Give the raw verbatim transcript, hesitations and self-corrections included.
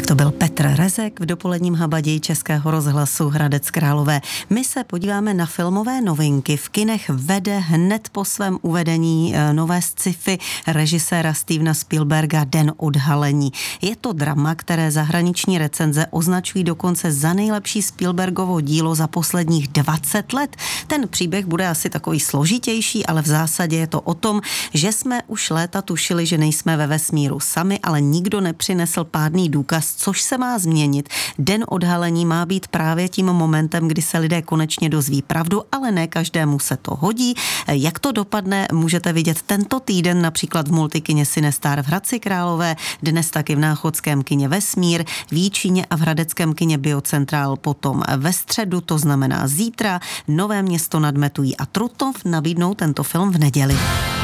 Tak to byl Petr Rezek v dopoledním habaději Českého rozhlasu Hradec Králové. My se podíváme na filmové novinky. V kinech vede hned po svém uvedení nové sci-fi režiséra Stevena Spielberga Den odhalení. Je to drama, které zahraniční recenze označují dokonce za nejlepší Spielbergovo dílo za posledních dvacet let. Ten příběh bude asi takový složitější, ale v zásadě je to o tom, že jsme už léta tušili, že nejsme ve vesmíru sami, ale nikdo nepřinesl pádný důkaz, což se má změnit. Den odhalení má být právě tím momentem, kdy se lidé konečně dozví pravdu, ale ne každému se to hodí. Jak to dopadne, můžete vidět tento týden například v multikině Cinestar v Hradci Králové, dnes taky v Náchodském kině Vesmír, v Jíčíně a v hradeckém kině Biocentrál potom ve středu, to znamená zítra. Nové Město nad Metují a Trutnov nabídnou tento film v neděli.